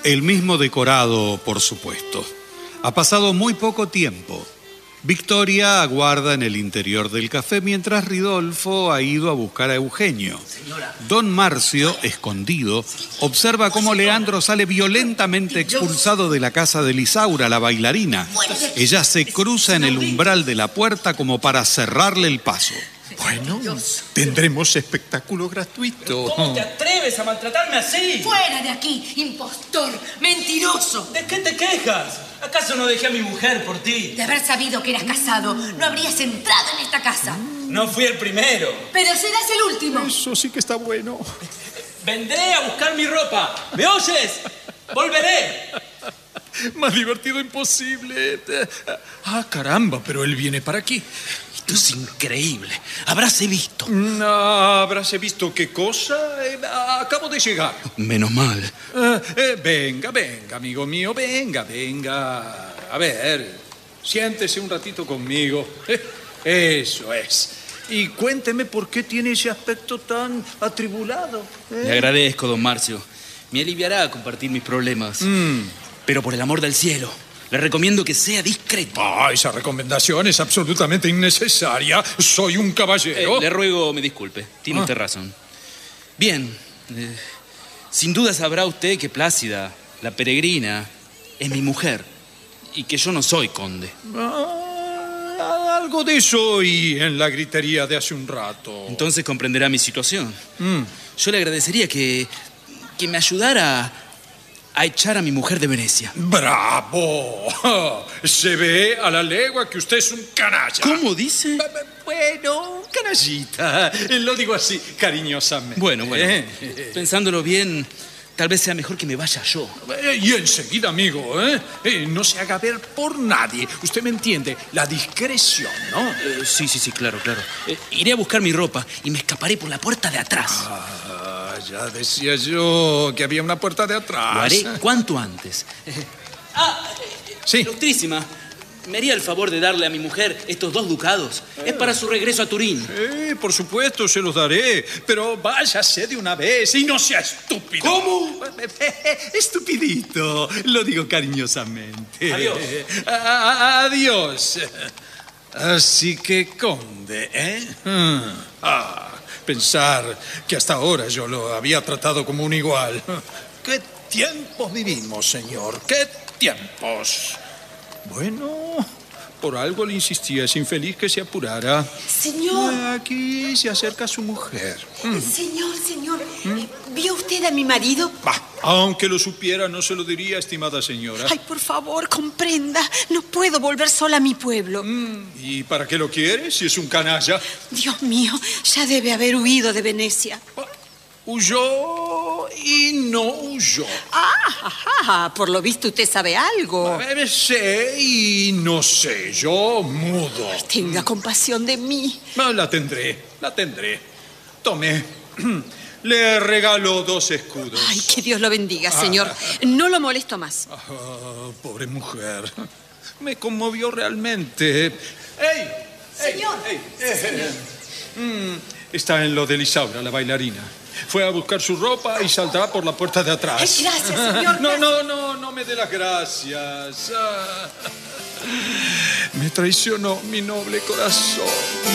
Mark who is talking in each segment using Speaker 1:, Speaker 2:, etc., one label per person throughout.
Speaker 1: El mismo decorado, por supuesto. Ha pasado muy poco tiempo. Victoria aguarda en el interior del café mientras Ridolfo ha ido a buscar a Eugenio. Don Marcio, escondido, observa cómo Leandro sale violentamente expulsado de la casa de Lisaura, la bailarina. Ella se cruza en el umbral de la puerta como para cerrarle el paso.
Speaker 2: Bueno, tendremos espectáculo gratuito.
Speaker 3: ¿Cómo te atreves a maltratarme así?
Speaker 4: ¡Fuera de aquí, impostor, mentiroso!
Speaker 3: ¿De qué te quejas? ¿Acaso no dejé a mi mujer por ti?
Speaker 4: De haber sabido que eras casado, no habrías entrado en esta casa.
Speaker 3: No fui el primero.
Speaker 4: Pero serás el último.
Speaker 2: Eso sí que está bueno.
Speaker 3: Vendré a buscar mi ropa. ¿Me oyes? Volveré.
Speaker 2: Más divertido imposible. Ah, caramba, pero él viene para aquí.
Speaker 3: Esto es increíble. Habráse visto.
Speaker 2: ¿Habráse visto qué cosa? Acabo de llegar.
Speaker 3: Menos mal.
Speaker 2: Venga, amigo mío, venga. A ver, siéntese un ratito conmigo. Eso es. Y cuénteme por qué tiene ese aspecto tan atribulado.
Speaker 5: Le agradezco, don Marcio. Me aliviará compartir mis problemas. Pero por el amor del cielo, le recomiendo que sea discreto.
Speaker 2: Esa recomendación es absolutamente innecesaria. Soy un caballero.
Speaker 5: Le ruego me disculpe. Tiene usted razón. Bien. Sin duda sabrá usted que Plácida, la peregrina, es mi mujer. Y que yo no soy conde.
Speaker 2: Algo de eso oí en la gritería de hace un rato.
Speaker 5: Entonces comprenderá mi situación. Yo le agradecería que me ayudara a echar a mi mujer de Venecia.
Speaker 2: ¡Bravo! Se ve a la legua que usted es un canalla.
Speaker 5: ¿Cómo dice?
Speaker 2: Bueno, un canallita. Lo digo así, cariñosamente.
Speaker 5: Bueno. Pensándolo bien, tal vez sea mejor que me vaya yo.
Speaker 2: Y enseguida, amigo, no se haga ver por nadie. Usted me entiende, la discreción, ¿no?
Speaker 5: Sí, claro. Iré a buscar mi ropa y me escaparé por la puerta de atrás.
Speaker 2: Ya decía yo que había una puerta de atrás.
Speaker 5: Lo haré cuanto antes.
Speaker 2: Sí.
Speaker 5: Ilustrísima, ¿me haría el favor de darle a mi mujer estos 2 ducados? Es para su regreso a Turín.
Speaker 2: Por supuesto, se los daré. Pero váyase de una vez y no sea estúpido.
Speaker 5: ¿Cómo?
Speaker 2: Estupidito. Lo digo cariñosamente.
Speaker 5: Adiós.
Speaker 2: Adiós. Así que, conde, pensar que hasta ahora yo lo había tratado como un igual. ¿Qué tiempos vivimos, señor? ¿Qué tiempos? Bueno, por algo le insistía, es infeliz que se apurara.
Speaker 4: Señor.
Speaker 2: Aquí se acerca su mujer.
Speaker 4: Señor. ¿Vio usted a mi marido?
Speaker 2: Aunque lo supiera, no se lo diría, estimada señora.
Speaker 4: Ay, por favor, comprenda. No puedo volver sola a mi pueblo.
Speaker 2: ¿Y para qué lo quiere si es un canalla?
Speaker 4: Dios mío, ya debe haber huido de Venecia.
Speaker 2: Huyó y no huyó.
Speaker 4: Por lo visto usted sabe algo.
Speaker 2: Sé y no sé, yo mudo.
Speaker 4: Tenga compasión de mí.
Speaker 2: La tendré. Tome, le regalo 2 escudos.
Speaker 4: Ay, que Dios lo bendiga, señor. No lo molesto más.
Speaker 2: Pobre mujer. Me conmovió realmente. ¡Ey!
Speaker 4: Señor.
Speaker 2: Está en lo de Lisaura, la bailarina. Fue a buscar su ropa y saldrá por la puerta de atrás.
Speaker 4: Ay, gracias, señor.
Speaker 2: No me dé las gracias. Me traicionó mi noble corazón.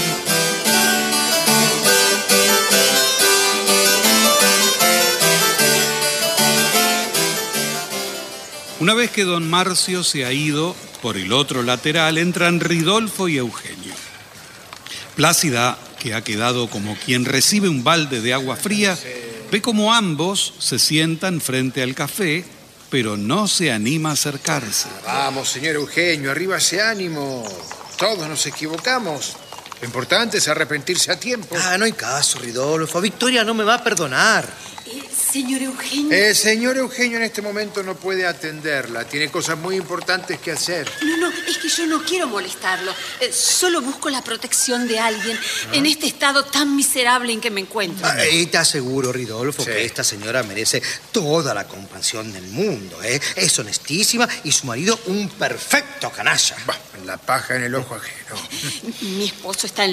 Speaker 1: Una vez que don Marcio se ha ido, por el otro lateral entran Ridolfo y Eugenio. Plácida, que ha quedado como quien recibe un balde de agua fría, ve como ambos se sientan frente al café, pero no se anima a acercarse.
Speaker 6: Vamos, señor Eugenio, arriba ese ánimo. Todos nos equivocamos. Lo importante es arrepentirse a tiempo.
Speaker 7: No hay caso, Ridolfo. Victoria no me va a perdonar.
Speaker 4: Señor Eugenio.
Speaker 6: El señor Eugenio en este momento no puede atenderla. Tiene cosas muy importantes que hacer.
Speaker 4: No, es que yo no quiero molestarlo. Solo busco la protección de alguien en este estado tan miserable en que me encuentro.
Speaker 7: Y te aseguro, Ridolfo, que esta señora merece toda la compasión del mundo. Es honestísima y su marido un perfecto canalla.
Speaker 6: La paja en el ojo ajeno.
Speaker 4: Mi esposo está en